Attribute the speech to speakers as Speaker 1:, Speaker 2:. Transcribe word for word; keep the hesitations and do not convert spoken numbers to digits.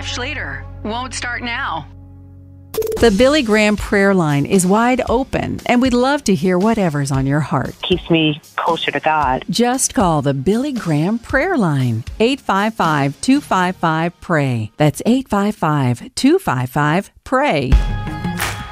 Speaker 1: Schluter won't start now.
Speaker 2: The Billy Graham prayer line is wide open, and we'd love to hear whatever's on your heart.
Speaker 3: Keeps me closer to God.
Speaker 2: Just call the Billy Graham prayer line, eight five five, two five five, P R A Y. That's eight five five, two five five, P R A Y.